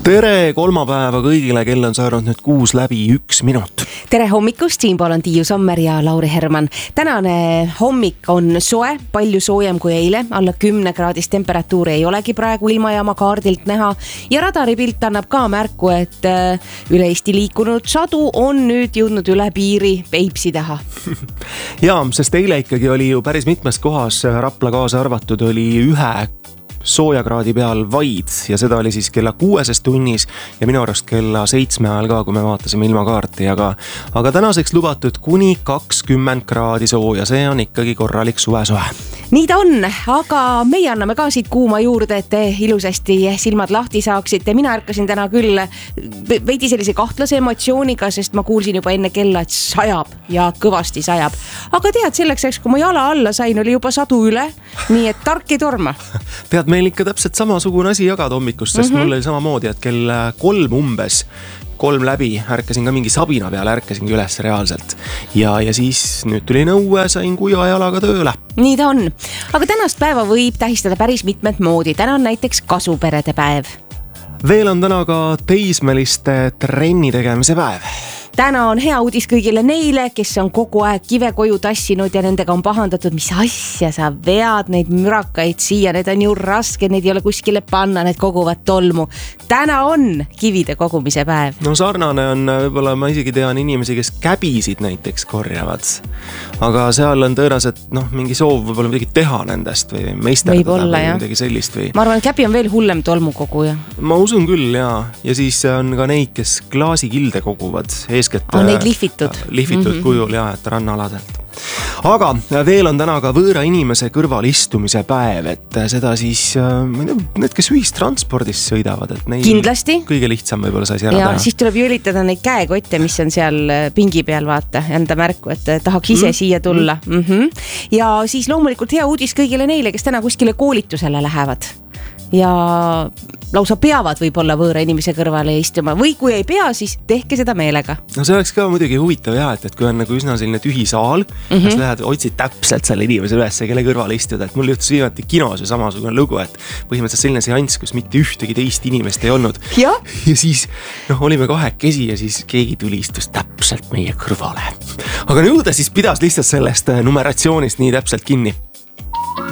Tere kolmapäeva kõigile, kell on saanud nüüd 6:01. Tere hommikust, siinpool on Tiiu Sommer ja Lauri Herman. Tänane hommik on soe, palju soojem kui eile, alla 10 kraadist temperatuuri ei olegi praegu ilmajaama kaardilt näha ja radaripilt annab ka märku, et üle Eesti liikunud sadu on nüüd jõudnud üle piiri Peipsi taha. Jaa, sest eile ikkagi oli ju päris mitmes kohas, Rapla kaasa arvatud, oli 1 soojakraadi peal vaid ja seda oli siis kella 6 tunnis ja minu arust kella 7 ajal ka, kui me vaatasime ilmakaarti, aga tänaseks lubatud kuni 20 kraadi sooja, see on ikkagi korralik suvesoe. Nii ta on, aga meie anname ka siit kuuma juurde, et te ilusasti silmad lahti saaksite. Mina ärkasin täna küll veidi sellise kahtlase emotsiooniga, sest ma kuulsin juba enne kella, et sajab ja kõvasti sajab. Aga tead, selleks, kui ma jala alla sain, oli juba sadu üle, nii et tark ei torma. Tead, meil ikka täpselt samasugune asi jagada hommikust, sest mul oli samamoodi, et kell 3 umbes, 3 läbi, ärkasin ka mingi sabina peale, ärkasingi üles reaalselt. Ja siis nüüd tuli nõue, sain kuiva jalaga tööle. Nii ta on. Aga tänast päeva võib tähistada päris mitmed moodi. Täna on näiteks kasuperede päev. Veel on täna ka teismeliste trenni tegemise päev. Täna on hea uudis kõigile neile, kes on kogu aeg kive koju tassinud ja nendega on pahandatud, mis asja sa vead neid mürakaid siia, need on ju raske, need ei ole kuskile panna, need koguvad tolmu. Täna on kivide kogumise päev. No sarnane on, võib-olla ma isegi tean inimesi, kes käbisid näiteks korjavad. Aga seal on tõenäoliselt mingi soov võib-olla midagi teha nendest või meisterdada või midagi sellist. Või... Ma arvan, et käbi on veel hullem tolmukoguja. Ma usun küll, jaa. Ja siis on ka neid, kes klaasikilde koguvad. Neid lihvitud kujul, jah, et rannaaladelt. Aga veel on täna ka võõra inimese kõrval istumise päev, et seda siis, ma ei tea, need, kes ühistranspordis sõidavad, et neid kindlasti kõige lihtsam võib-olla saisi ära teha. Ja siis tuleb jölitada neid käekotte, mis on seal pingi peal, vaata, enda märku, et tahaks ise siia tulla. Ja siis loomulikult hea uudis kõigile neile, kes täna kuskile koolitusele lähevad. Ja lausa peavad võib-olla võõra inimese kõrvale istuma või kui ei pea, siis tehke seda meelega. No see oleks ka muidugi huvitav jah, et kui on nagu üsna selline tühi saal, siis lähed otsid täpselt selle inimese üles, kelle kõrvale istuda, et mul juhtus viimati kinos ju samasugune lugu, et põhimõtteliselt selline seanss, kus mitte ühtegi teist inimest ei olnud. Ja siis olime kahekesi ja siis keegi tuli istus täpselt meie kõrvale. Aga nüüd ta siis pidas lihtsalt sellest numeratsioonist nii täpselt kinni.